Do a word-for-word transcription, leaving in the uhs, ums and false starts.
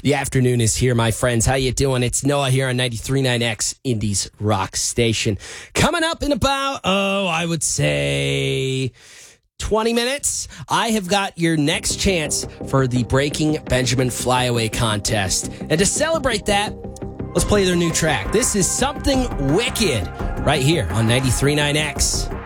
The afternoon is here, my friends. How you doing? It's Noah here on ninety-three point nine X, Indy's rock station. Coming up in about, oh, I would say twenty minutes, I have got your next chance for the Breaking Benjamin Flyaway contest. And to celebrate that, let's play their new track. This is Something Wicked right here on ninety-three point nine X.